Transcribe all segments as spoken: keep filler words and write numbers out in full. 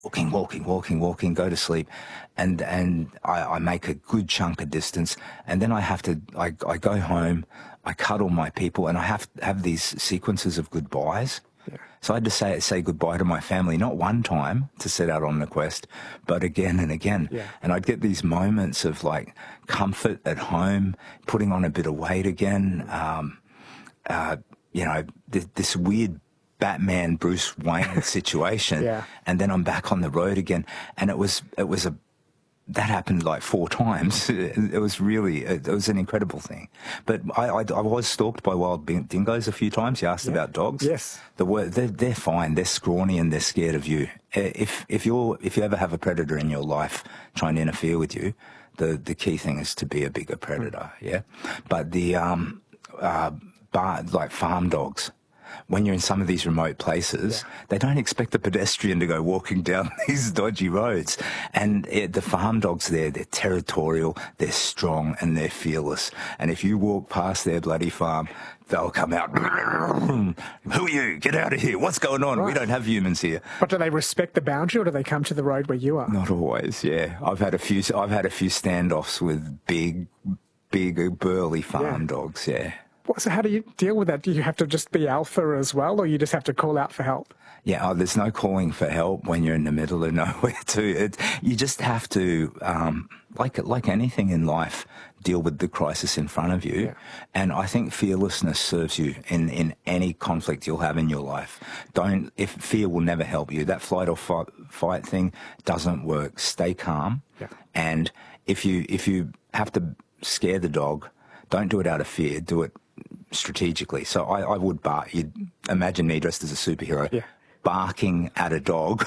walking, walking, walking, walking, go to sleep, and and I, I make a good chunk of distance, and then I have to, I, I go home, I cuddle my people, and I have to have these sequences of goodbyes. Yeah. So I had to say say goodbye to my family, not one time to set out on the quest, but again and again. Yeah. And I'd get these moments of like comfort at home, putting on a bit of weight again, um, uh, you know, th- this weird Batman Bruce Wayne situation, Yeah. and then I'm back on the road again, and it was it was a that happened like four times. It was really it was an incredible thing. But I I, I was stalked by wild dingoes a few times. You asked Yeah. about dogs. Yes, the word they're, they're fine. They're scrawny and they're scared of you. If if you're if you ever have a predator in your life trying to interfere with you, the the key thing is to be a bigger predator. Yeah, but the um uh bar, like farm dogs. When you're in some of these remote places, Yeah. they don't expect the pedestrian to go walking down these dodgy roads. And it, the farm dogs there, they're territorial, they're strong, and they're fearless. And if you walk past their bloody farm, they'll come out. Who are you? Get out of here. What's going on? Right. We don't have humans here. but do they respect the boundary, or do they come to the road where you are? Not always, yeah. I've had a few, I've had a few standoffs with big, big, burly farm Yeah. dogs, yeah. What- So how do you deal with that? Do you have to just be alpha as well, or you just have to call out for help? Yeah, oh, there's no calling for help when you're in the middle of nowhere too. It, you just have to, um, like like anything in life, deal with the crisis in front of you. Yeah. And I think fearlessness serves you in, in any conflict you'll have in your life. Don't, if fear will never help you. That flight or fight, fight thing doesn't work. Stay calm. Yeah. And if you if you have to scare the dog, don't do it out of fear. Do it strategically. So I, I would bark. You'd imagine me dressed as a superhero, Yeah. barking at a dog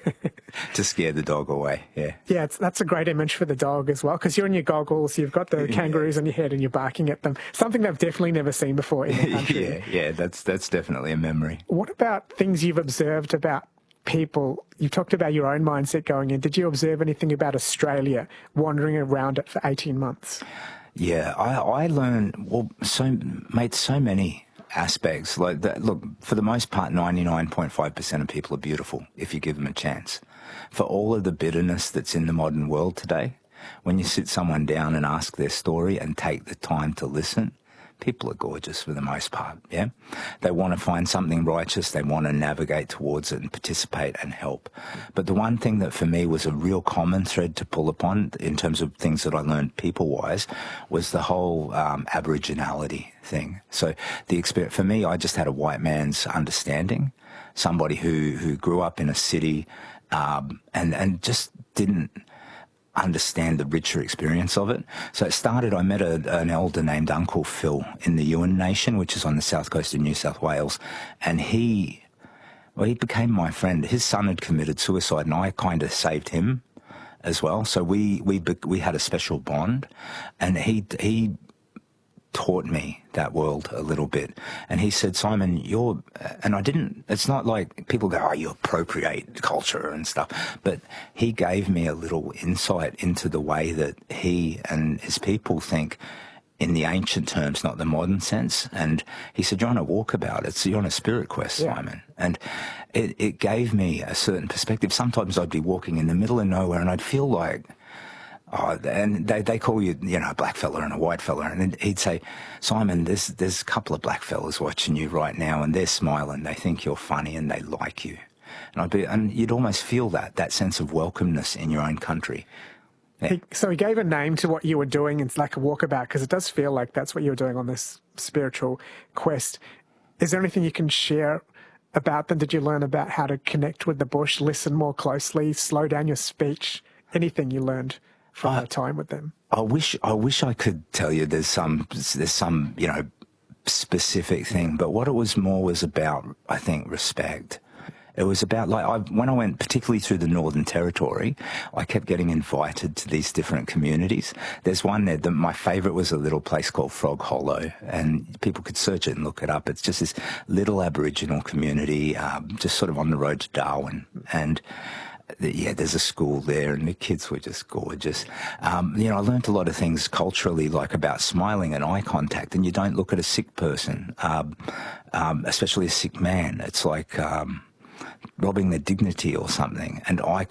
to scare the dog away. Yeah. Yeah, it's, that's a great image for the dog as well, because you're in your goggles, you've got the kangaroos on your head, and you're barking at them. Something they've definitely never seen before in the country. yeah, yeah. That's that's definitely a memory. What about things you've observed about people? You talked about your own mindset going in. Did you observe anything about Australia wandering around it for eighteen months? Yeah, I, I learned, well, so, mate, so many aspects. Like that. Look, for the most part, ninety-nine point five percent of people are beautiful if you give them a chance. For all of the bitterness that's in the modern world today, when you sit someone down and ask their story and take the time to listen, people are gorgeous for the most part, yeah? They want to find something righteous, they want to navigate towards it and participate and help. But the one thing that for me was a real common thread to pull upon in terms of things that I learned people-wise was the whole um, Aboriginality thing. So the experience, for me, I just had a white man's understanding, somebody who, who grew up in a city um, and, and just didn't understand the richer experience of it. So it started, I met a, an elder named Uncle Phil in the Yuin Nation, which is on the south coast of New South Wales. And he, well, he became my friend. His son had committed suicide and I kind of saved him as well. So we, we, we had a special bond, and he, he taught me that world a little bit. And he said, Simon, you're, and I didn't, it's not like people go, oh, you appropriate culture and stuff. But he gave me a little insight into the way that he and his people think in the ancient terms, not the modern sense. And he said, you're on a walkabout. It's, you're on a spirit quest, Yeah. Simon. And it, it gave me a certain perspective. Sometimes I'd be walking in the middle of nowhere and I'd feel like, oh, and they, they call you, you know, a black fella and a white fella. And he'd say, Simon, there's, there's a couple of black fellas watching you right now and they're smiling. They think you're funny and they like you. And I'd be, and you'd almost feel that, that sense of welcomeness in your own country. Yeah. He, so he gave a name to what you were doing. It's like a walkabout, because it does feel like that's what you were doing on this spiritual quest. Is there anything you can share about them? Did you learn about how to connect with the bush, listen more closely, slow down your speech? Anything you learned from Uh, that time with them? I wish I wish I could tell you there's some there's some you know specific thing, but what it was more was about, I think, respect. It was about, like, I, when I went particularly through the Northern Territory, I kept getting invited to these different communities. There's one there, that my favourite was a little place called Frog Hollow, and people could search it and look it up. It's just this little Aboriginal community, um, just sort of on the road to Darwin. And yeah, there's a school there, and the kids were just gorgeous. Um, you know, I learned a lot of things culturally, like about smiling and eye contact, and you don't look at a sick person, um, um, especially a sick man. It's like um, robbing their dignity or something. And eye